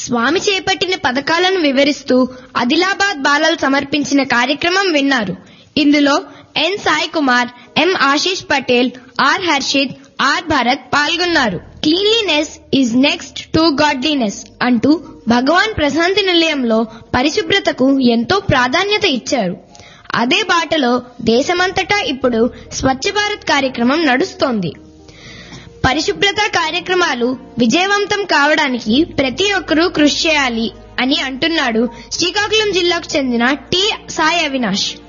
స్వామి చేపట్టిన పథకాలను వివరిస్తూ ఆదిలాబాద్ బాలలు సమర్పించిన కార్యక్రమం విన్నారు. ఇందులో ఎన్ సాయి కుమార్, ఎం ఆశీష్ పటేల్, ఆర్ హర్షిత్, ఆర్ భరత్ పాల్గొన్నారు. Cleanliness is next to godliness అంటూ భగవాన్ ప్రశాంతి నిలయంలో పరిశుభ్రతకు ఎంతో ప్రాధాన్యత ఇచ్చారు. అదే బాటలో దేశమంతటా ఇప్పుడు స్వచ్ఛ భారత్ కార్యక్రమం నడుస్తోంది. పరిశుభ్రత కార్యక్రమాలు విజయవంతం కావడానికి ప్రతి ఒక్కరూ కృషి చేయాలి అని అంటున్నాడు శ్రీకాకుళం జిల్లాకు చెందిన టి సాయి అవినాష్.